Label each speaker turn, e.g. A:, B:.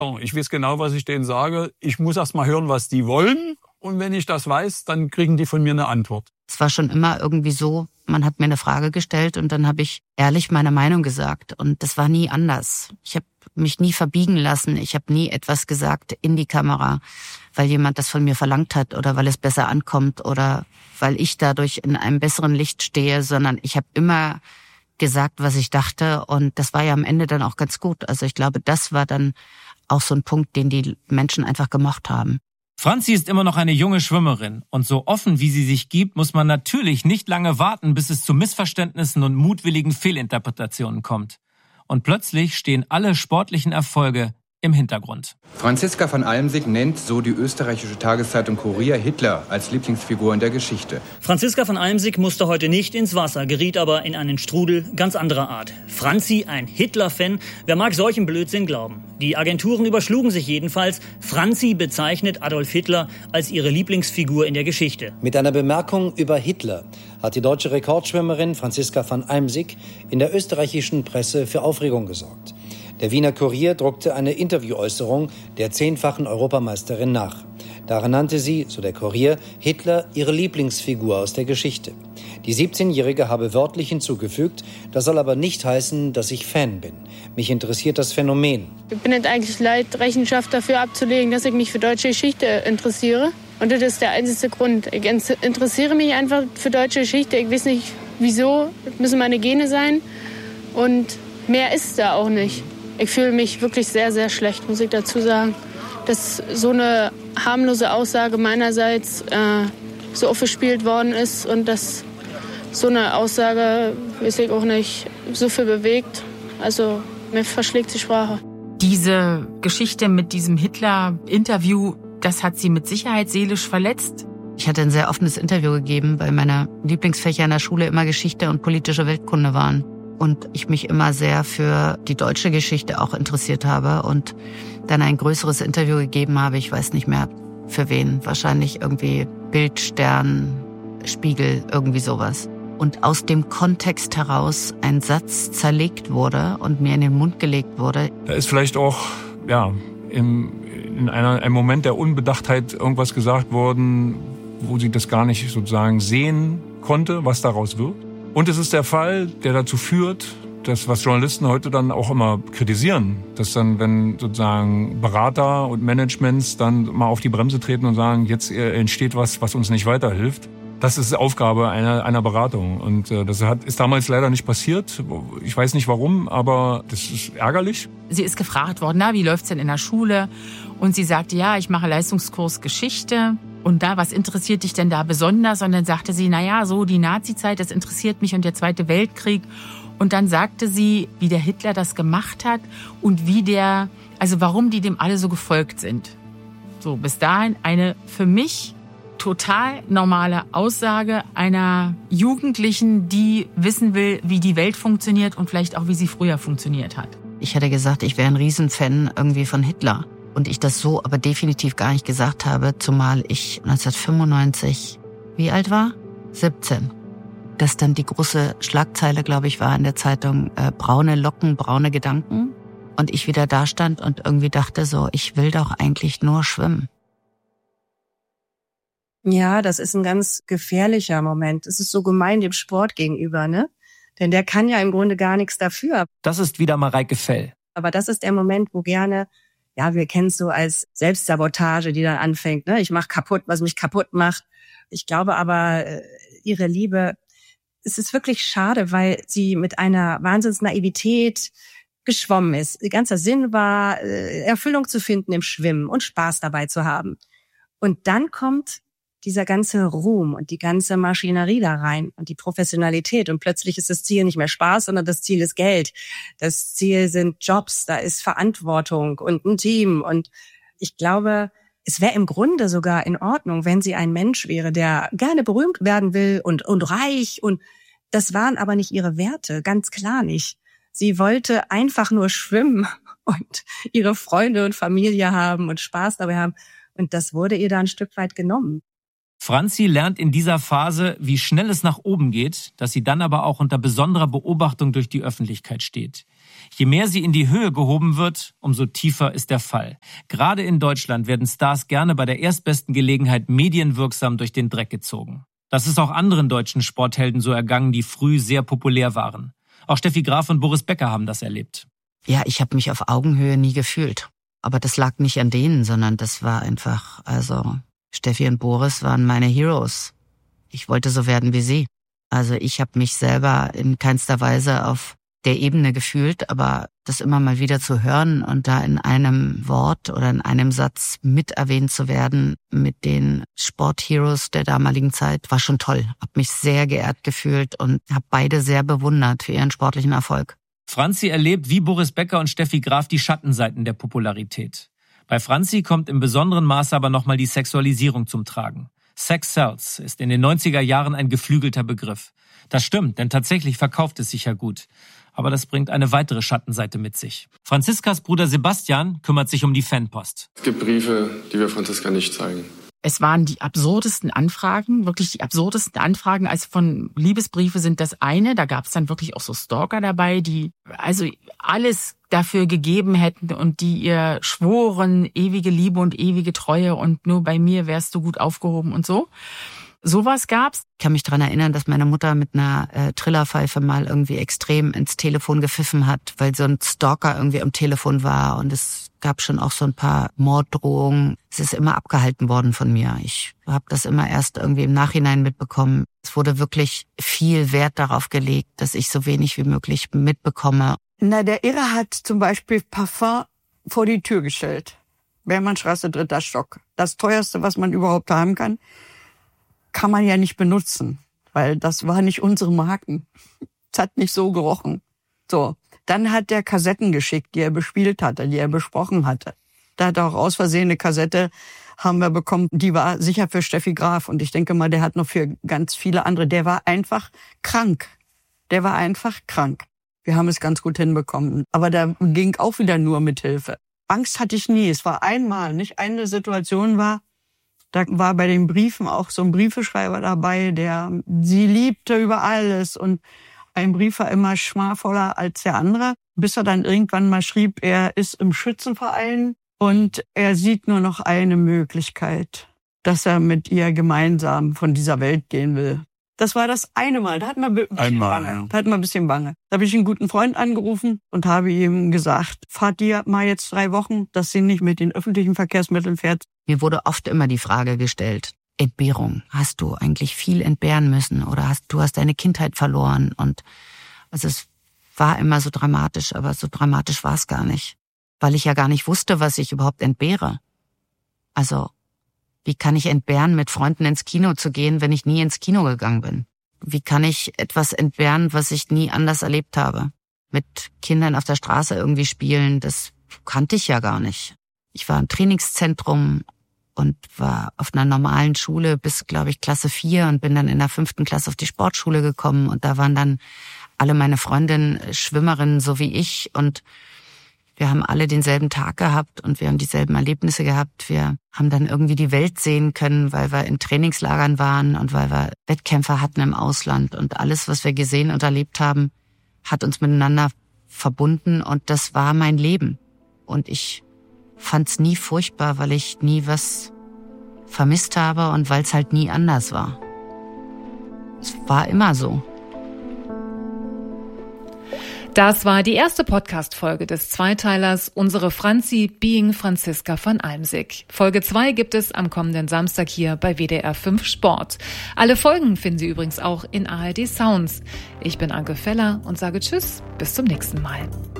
A: Ich weiß genau, was ich denen sage. Ich muss erst mal hören, was die wollen. Und wenn ich das weiß, dann kriegen die von mir eine Antwort.
B: Es war schon immer irgendwie so, man hat mir eine Frage gestellt und dann habe ich ehrlich meine Meinung gesagt. Und das war nie anders. Ich habe mich nie verbiegen lassen. Ich habe nie etwas gesagt in die Kamera, weil jemand das von mir verlangt hat oder weil es besser ankommt oder weil ich dadurch in einem besseren Licht stehe, sondern ich habe immer gesagt, was ich dachte. Und das war ja am Ende dann auch ganz gut. Also ich glaube, das war dann auch so ein Punkt, den die Menschen einfach gemocht haben.
C: Franzi ist immer noch eine junge Schwimmerin und so offen, wie sie sich gibt, muss man natürlich nicht lange warten, bis es zu Missverständnissen und mutwilligen Fehlinterpretationen kommt. Und plötzlich stehen alle sportlichen Erfolge im Hintergrund.
D: Franziska van Almsick nennt, so die österreichische Tageszeitung Kurier, Hitler als Lieblingsfigur in der Geschichte.
E: Franziska van Almsick musste heute nicht ins Wasser, geriet aber in einen Strudel ganz anderer Art. Franzi, ein Hitler-Fan, wer mag solchen Blödsinn glauben? Die Agenturen überschlugen sich jedenfalls. Franzi bezeichnet Adolf Hitler als ihre Lieblingsfigur in der Geschichte.
F: Mit einer Bemerkung über Hitler hat die deutsche Rekordschwimmerin Franziska van Almsick in der österreichischen Presse für Aufregung gesorgt. Der Wiener Kurier druckte eine Interviewäußerung der 10-fachen Europameisterin nach. Darin nannte sie, so der Kurier, Hitler ihre Lieblingsfigur aus der Geschichte. Die 17-Jährige habe wörtlich hinzugefügt, das soll aber nicht heißen, dass ich Fan bin. Mich interessiert das Phänomen.
G: Ich bin nicht eigentlich leid, Rechenschaft dafür abzulegen, dass ich mich für deutsche Geschichte interessiere. Und das ist der einzige Grund. Ich interessiere mich einfach für deutsche Geschichte. Ich weiß nicht, wieso. Das müssen meine Gene sein. Und mehr ist da auch nicht. Ich fühle mich wirklich sehr, sehr schlecht, muss ich dazu sagen. Dass so eine harmlose Aussage meinerseits so aufgespielt worden ist und dass so eine Aussage, weiß ich auch nicht, so viel bewegt. Also mir verschlägt die Sprache.
H: Diese Geschichte mit diesem Hitler-Interview, das hat sie mit Sicherheit seelisch verletzt.
B: Ich hatte ein sehr offenes Interview gegeben, weil meine Lieblingsfächer in der Schule immer Geschichte und politische Weltkunde waren. Und ich mich immer sehr für die deutsche Geschichte auch interessiert habe und dann ein größeres Interview gegeben habe, ich weiß nicht mehr für wen, wahrscheinlich irgendwie Bild, Stern, Spiegel, irgendwie sowas. Und aus dem Kontext heraus ein Satz zerlegt wurde und mir in den Mund gelegt wurde.
A: Da ist vielleicht auch in einem Moment der Unbedachtheit irgendwas gesagt worden, wo sie das gar nicht sozusagen sehen konnte, was daraus wird. Und es ist der Fall, der dazu führt, dass was Journalisten heute dann auch immer kritisieren, dass dann, wenn sozusagen Berater und Managements dann mal auf die Bremse treten und sagen, jetzt entsteht was uns nicht weiterhilft. Das ist Aufgabe einer Beratung. Und das ist damals leider nicht passiert. Ich weiß nicht warum, aber das ist ärgerlich.
H: Sie ist gefragt worden, wie läuft's denn in der Schule? Und sie sagte, ja, ich mache Leistungskurs Geschichte. Und da, was interessiert dich denn da besonders? Und dann sagte sie, so die Nazizeit, das interessiert mich und der Zweite Weltkrieg. Und dann sagte sie, wie der Hitler das gemacht hat und warum die dem alle so gefolgt sind. So, bis dahin eine für mich total normale Aussage einer Jugendlichen, die wissen will, wie die Welt funktioniert und vielleicht auch, wie sie früher funktioniert hat.
B: Ich hätte gesagt, ich wäre ein Riesenfan irgendwie von Hitler. Und ich das so aber definitiv gar nicht gesagt habe, zumal ich 1995, wie alt war? 17. Dass dann die große Schlagzeile, glaube ich, war in der Zeitung, braune Locken, braune Gedanken. Und ich wieder da stand und irgendwie dachte so, ich will doch eigentlich nur schwimmen.
I: Ja, das ist ein ganz gefährlicher Moment. Es ist so gemein dem Sport gegenüber, ne? Denn der kann ja im Grunde gar nichts dafür.
C: Das ist wieder Mareike Fell.
I: Aber das ist der Moment, wo gerne, wir kennen es so als Selbstsabotage, die dann anfängt, ne? Ich mache kaputt, was mich kaputt macht. Ich glaube aber, ihre Liebe, es ist wirklich schade, weil sie mit einer Wahnsinnsnaivität geschwommen ist. Ihr ganzer Sinn war, Erfüllung zu finden im Schwimmen und Spaß dabei zu haben. Und dann kommt dieser ganze Ruhm und die ganze Maschinerie da rein und die Professionalität. Und plötzlich ist das Ziel nicht mehr Spaß, sondern das Ziel ist Geld. Das Ziel sind Jobs, da ist Verantwortung und ein Team. Und ich glaube, es wäre im Grunde sogar in Ordnung, wenn sie ein Mensch wäre, der gerne berühmt werden will und reich. Und das waren aber nicht ihre Werte, ganz klar nicht. Sie wollte einfach nur schwimmen und ihre Freunde und Familie haben und Spaß dabei haben. Und das wurde ihr da ein Stück weit genommen.
C: Franzi lernt in dieser Phase, wie schnell es nach oben geht, dass sie dann aber auch unter besonderer Beobachtung durch die Öffentlichkeit steht. Je mehr sie in die Höhe gehoben wird, umso tiefer ist der Fall. Gerade in Deutschland werden Stars gerne bei der erstbesten Gelegenheit medienwirksam durch den Dreck gezogen. Das ist auch anderen deutschen Sporthelden so ergangen, die früh sehr populär waren. Auch Steffi Graf und Boris Becker haben das erlebt.
B: Ja, ich habe mich auf Augenhöhe nie gefühlt. Aber das lag nicht an denen, sondern das war einfach, Steffi und Boris waren meine Heroes. Ich wollte so werden wie sie. Also ich habe mich selber in keinster Weise auf der Ebene gefühlt, aber das immer mal wieder zu hören und da in einem Wort oder in einem Satz mit erwähnt zu werden mit den Sportheroes der damaligen Zeit, war schon toll. Hab mich sehr geehrt gefühlt und habe beide sehr bewundert für ihren sportlichen Erfolg.
C: Franzi erlebt wie Boris Becker und Steffi Graf die Schattenseiten der Popularität. Bei Franzi kommt im besonderen Maße aber nochmal die Sexualisierung zum Tragen. Sex sells ist in den 90er Jahren ein geflügelter Begriff. Das stimmt, denn tatsächlich verkauft es sich ja gut. Aber das bringt eine weitere Schattenseite mit sich. Franziskas Bruder Sebastian kümmert sich um die Fanpost.
J: Es gibt Briefe, die wir Franziska nicht zeigen.
H: Es waren die absurdesten Anfragen, wirklich die absurdesten Anfragen. Also von Liebesbriefe sind das eine. Da gab es dann wirklich auch so Stalker dabei, die also alles dafür gegeben hätten und die ihr schworen, ewige Liebe und ewige Treue und nur bei mir wärst du gut aufgehoben und so. Sowas gab's.
B: Ich kann mich daran erinnern, dass meine Mutter mit einer Trillerpfeife mal irgendwie extrem ins Telefon gepfiffen hat, weil so ein Stalker irgendwie am Telefon war. Und es gab schon auch so ein paar Morddrohungen. Es ist immer abgehalten worden von mir. Ich habe das immer erst irgendwie im Nachhinein mitbekommen. Es wurde wirklich viel Wert darauf gelegt, dass ich so wenig wie möglich mitbekomme.
K: Na, der Irre hat zum Beispiel Parfum vor die Tür gestellt. Bergmannstraße, 3. Stock. Das teuerste, was man überhaupt haben kann man ja nicht benutzen, weil das war nicht unsere Marken. Es hat nicht so gerochen. So, dann hat der Kassetten geschickt, die er bespielt hatte, die er besprochen hatte. Da hat er auch aus Versehen eine Kassette haben wir bekommen, die war sicher für Steffi Graf und ich denke mal, der hat noch für ganz viele andere. Der war einfach krank. Wir haben es ganz gut hinbekommen, aber da ging auch wieder nur mit Hilfe. Angst hatte ich nie. Es war einmal, nicht eine Situation war, da war bei den Briefen auch so ein Briefeschreiber dabei, der sie liebte über alles und ein Brief war immer schmalvoller als der andere, bis er dann irgendwann mal schrieb, er ist im Schützenverein und er sieht nur noch eine Möglichkeit, dass er mit ihr gemeinsam von dieser Welt gehen will. Das war das eine Mal, da hat man ein bisschen Bange. Da habe ich einen guten Freund angerufen und habe ihm gesagt, fahrt ihr mal jetzt 3 Wochen, dass sie nicht mit den öffentlichen Verkehrsmitteln fährt.
B: Mir wurde oft immer die Frage gestellt, Entbehrung, hast du eigentlich viel entbehren müssen oder du hast deine Kindheit verloren? Und also es war immer so dramatisch, aber so dramatisch war es gar nicht, weil ich ja gar nicht wusste, was ich überhaupt entbehre. Also wie kann ich entbehren, mit Freunden ins Kino zu gehen, wenn ich nie ins Kino gegangen bin? Wie kann ich etwas entbehren, was ich nie anders erlebt habe? Mit Kindern auf der Straße irgendwie spielen, das kannte ich ja gar nicht. Ich war im Trainingszentrum und war auf einer normalen Schule bis, glaube ich, Klasse 4 und bin dann in der 5. Klasse auf die Sportschule gekommen und da waren dann alle meine Freundinnen Schwimmerinnen, so wie ich und wir haben alle denselben Tag gehabt und wir haben dieselben Erlebnisse gehabt. Wir haben dann irgendwie die Welt sehen können, weil wir in Trainingslagern waren und weil wir Wettkämpfe hatten im Ausland und alles, was wir gesehen und erlebt haben, hat uns miteinander verbunden und das war mein Leben. Und ich fand's nie furchtbar, weil ich nie was vermisst habe und weil es halt nie anders war. Es war immer so.
L: Das war die erste Podcast-Folge des Zweiteilers Unsere Franzi Being Franziska von Almsick. Folge 2 gibt es am kommenden Samstag hier bei WDR 5 Sport. Alle Folgen finden Sie übrigens auch in ARD Sounds. Ich bin Anke Feller und sage Tschüss, bis zum nächsten Mal.